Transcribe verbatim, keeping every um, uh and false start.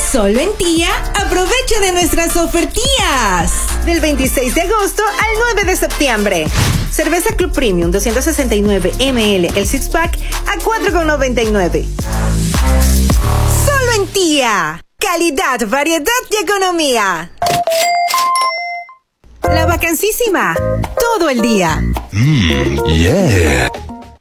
Solo en Tía, aprovecha de nuestras ofertías. Del veintiséis de agosto al nueve de septiembre. Cerveza Club Premium doscientos sesenta y nueve mililitros, el six pack a cuatro con noventa y nueve. Solo en Tía. Calidad, variedad y economía. La Vacancísima. Todo el día. Mmm, yeah.